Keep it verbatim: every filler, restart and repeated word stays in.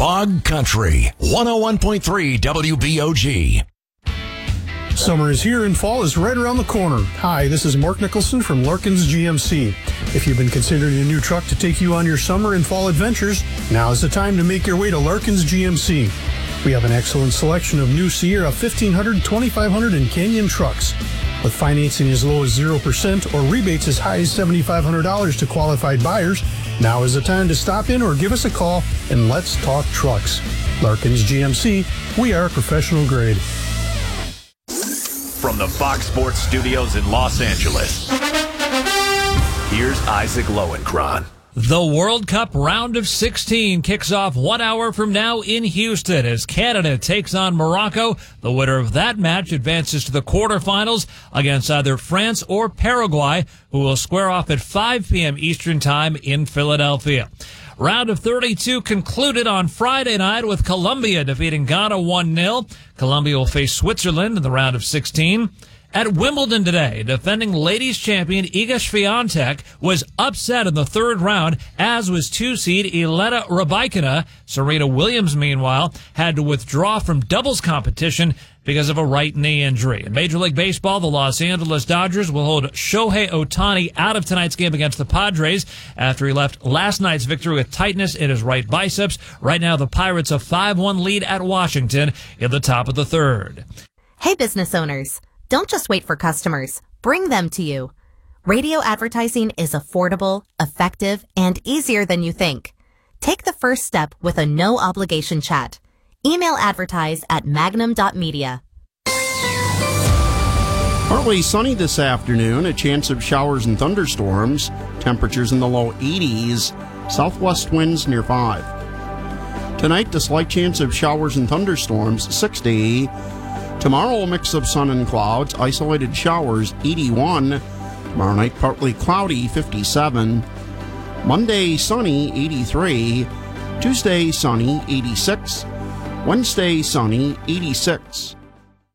Bog Country, one oh one point three W B O G. Summer is here and fall is right around the corner. Hi, this is Mark Nicholson from Larkins G M C. If you've been considering a new truck to take you on your summer and fall adventures, now is the time to make your way to Larkins G M C. We have an excellent selection of new Sierra fifteen hundred, twenty-five hundred, and Canyon trucks. With financing as low as zero percent or rebates as high as seven thousand five hundred dollars to qualified buyers, now is the time to stop in or give us a call and let's talk trucks. Larkins G M C, we are professional grade. From the Fox Sports Studios in Los Angeles, here's Isaac Lowenkron. The World Cup round of sixteen kicks off one hour from now in Houston as Canada takes on Morocco. The winner of that match advances to the quarterfinals against either France or Paraguay, who will square off at five p.m. Eastern Time in Philadelphia. Round of thirty-two concluded on Friday night with Colombia defeating Ghana one nil. Colombia will face Switzerland in the round of sixteen. At Wimbledon today, defending ladies champion Iga Swiatek was upset in the third round, as was two-seed Elena Rybakina. Serena Williams, meanwhile, had to withdraw from doubles competition because of a right knee injury. In Major League Baseball, the Los Angeles Dodgers will hold Shohei Ohtani out of tonight's game against the Padres after he left last night's victory with tightness in his right biceps. Right now, the Pirates a five one lead at Washington in the top of the third. Hey, business owners. Don't just wait for customers. Bring them to you. Radio advertising is affordable, effective, and easier than you think. Take the first step with a no-obligation chat. Email advertise at magnum dot media. Partly sunny this afternoon, a chance of showers and thunderstorms. Temperatures in the low eighties, southwest winds near five. Tonight, a slight chance of showers and thunderstorms, sixty. Tomorrow, a mix of sun and clouds, isolated showers, eighty-one. Tomorrow night, partly cloudy, fifty-seven. Monday, sunny, eighty-three. Tuesday, sunny, eighty-six. Wednesday, sunny, eighty-six.